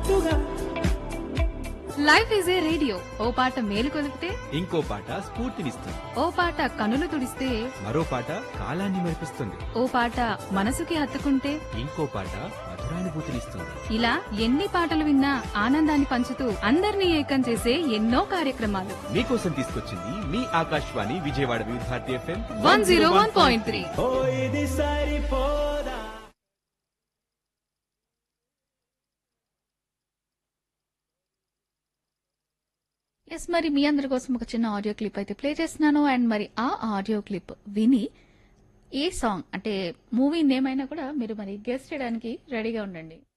Life is a radio, ఓ పాట మేలు కొలిపితే ఇంకో పాట స్ఫూర్తినిస్తుంది. ఓ పాట కనులు తుడిస్తే మరో పాట కాలాన్ని మెరిపిస్తుంది. ఓ పాట మనసుకి హత్తుకుంటే ఇంకో పాట మధురానుభూతినిస్తుంది. ఇలా ఎన్ని పాటలు విన్నా ఆనందాన్ని పంచుతూ అందరినీ ఏకం చేసే ఎన్నో కార్యక్రమాలు మీకోసం తీసుకొచ్చింది మీ ఆకాశవాణి విజయవాడ వివిధ భారతి FM 101.3. ఎస్, మరి మీ అందరి కోసం ఒక చిన్న ఆడియో క్లిప్ అయితే ప్లే చేస్తున్నాను. అండ్ మరి ఆ ఆడియో క్లిప్ విని ఏ సాంగ్ అంటే మూవీ నేమ్ అయినా కూడా మీరు మరి గెస్ట్ చేయడానికి రెడీగా ఉండండి.